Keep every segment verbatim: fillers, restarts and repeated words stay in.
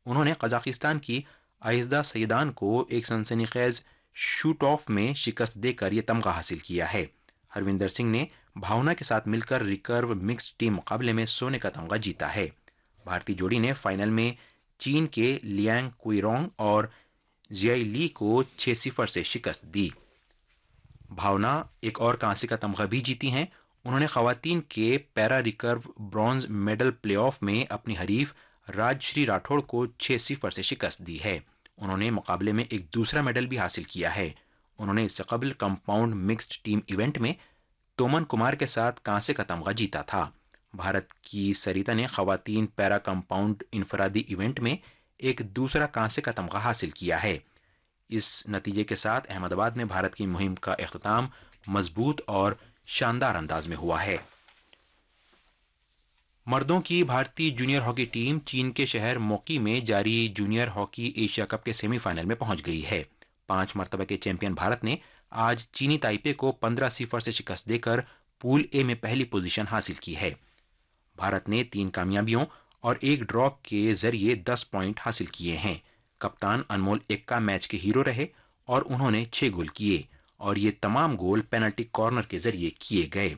انہوں نے قزاقستان کی آئزدہ سیدان کو ایک سنسنی خیز شوٹ آف میں شکست دے کر یہ تمغہ حاصل کیا ہے۔ ہروندر سنگھ نے بھاونا کے ساتھ مل کر ریکرو مکسڈ ٹیم مقابلے میں سونے کا تمغہ جیتا ہے۔ بھارتی جوڑی نے فائنل میں چین کے لیانگ کوئرونگ اور زیائی لی کو چھ صفر سے شکست دی۔ بھاونا ایک اور کانسی کا تمغہ بھی جیتی ہیں۔ انہوں نے خواتین کے پیرا ریکرو برونز میڈل پلے آف میں اپنی حریف راج شری راٹھوڑ کو چھ صفر سے شکست دی ہے۔ انہوں نے مقابلے میں ایک دوسرا میڈل بھی حاصل کیا ہے۔ انہوں نے اس سے قبل کمپاؤنڈ مکسڈ ٹیم ایونٹ میں تومن کمار کے ساتھ کانسے کا تمغہ جیتا تھا۔ بھارت کی سریتا نے خواتین پیرا کمپاؤنڈ انفرادی ایونٹ میں ایک دوسرا کانسے کا تمغہ حاصل کیا ہے۔ اس نتیجے کے ساتھ احمد آباد میں بھارت کی مہم کا اختتام مضبوط اور شاندار انداز میں ہوا ہے۔ مردوں کی بھارتی جونیئر ہاکی ٹیم چین کے شہر موقی میں جاری جونیئر ہاکی ایشیا کپ کے سیمی فائنل میں پہنچ گئی ہے۔ پانچ مرتبہ کے چیمپئن بھارت نے آج چینی تائپے کو پندرہ صفر سے شکست دے کر پول اے میں پہلی پوزیشن حاصل کی ہے۔ بھارت نے تین کامیابیوں اور ایک ڈرا کے ذریعے دس پوائنٹ حاصل کیے ہیں۔ کپتان انمول ایکا میچ کے ہیرو رہے اور انہوں نے چھ گول کیے اور یہ تمام گول پینلٹی کارنر کے ذریعے کیے گئے۔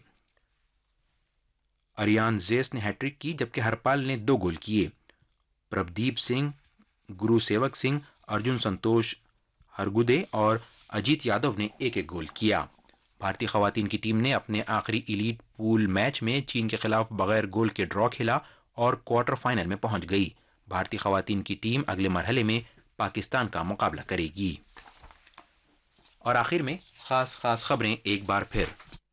اریان زیس نے ہیٹرک کی جبکہ ہرپال نے دو گول کیے۔ پربدیپ سنگھ، گرو سیوک سنگھ، ارجن سنتوش ہرگودے اور اجیت یادو نے ایک ایک گول کیا۔ بھارتی خواتین کی ٹیم نے اپنے آخری ایلیٹ پول میچ میں چین کے خلاف بغیر گول کے ڈرا کھیلا اور کوارٹر فائنل میں پہنچ گئی۔ بھارتی خواتین کی ٹیم اگلے مرحلے میں پاکستان کا مقابلہ کرے گی۔ اور آخر میں خاص خاص خبریں ایک بار پھر۔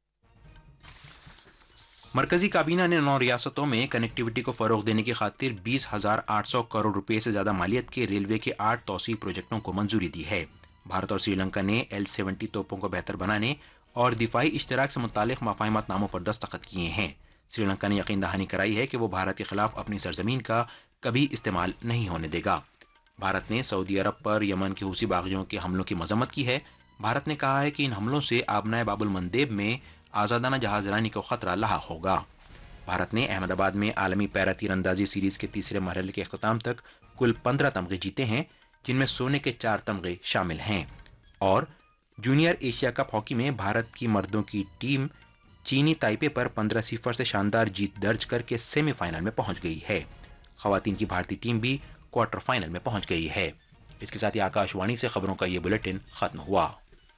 مرکزی کابینہ نے نو ریاستوں میں کنیکٹیوٹی کو فروغ دینے کی خاطر بیس ہزار آٹھ سو کروڑ روپے سے زیادہ مالیت کے ریلوے کے آٹھ توسیعی پروجیکٹوں کو منظوری دی ہے۔ بھارت اور سری لنکا نے ایل سیونٹی توپوں کو بہتر بنانے اور دفاعی اشتراک سے متعلق مفاہمت ناموں پر دستخط کیے ہیں۔ سری لنکا نے یقین دہانی کرائی ہے کہ وہ بھارت کے خلاف اپنی سرزمین کا کبھی استعمال نہیں ہونے دے گا۔ بھارت نے سعودی عرب پر یمن کے حوثی باغیوں کے حملوں کی مذمت کی ہے۔ بھارت نے کہا ہے کہ ان حملوں سے آبنائے باب المندیب میں آزادانہ جہاز رانی کو خطرہ لاحق ہوگا۔ بھارت نے احمد آباد میں عالمی پیرا تیر اندازی سیریز کے تیسرے مرحلے کے اختتام تک کل پندرہ تمغے جیتے ہیں، جن میں سونے کے چار تمغے شامل ہیں۔ اور جونیئر ایشیا کپ ہاکی میں بھارت کی مردوں کی ٹیم چینی تائپے پر پندرہ صفر سے شاندار جیت درج کر کے سیمی فائنل میں پہنچ گئی ہے۔ خواتین کی بھارتی ٹیم بھی کوارٹر فائنل میں پہنچ گئی ہے۔ اس کے ساتھ ہی آکاش وانی سے خبروں کا یہ بلیٹن ختم ہوا۔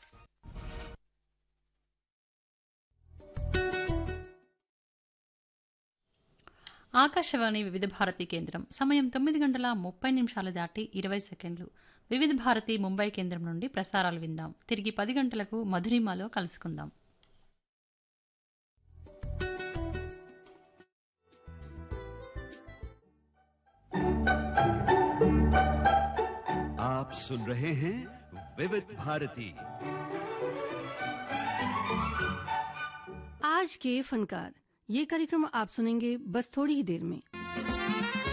ఆకాశవాణి వివిధ భారతి కేంద్రం సమయం తొమ్మిది గంటల ముప్పై నిమిషాలు దాటి ఇరవై సెకండ్లు. వివిధ భారతి ముంబై కేంద్రం నుండి ప్రసారాలు విందాం. తిరిగి పది గంటలకు మధురిమలో కలుసుకుందాం. आप सुन रहे हैं विविध भारती। आज के फनकार, ये कार्यक्रम आप सुनेंगे बस थोड़ी ही देर में।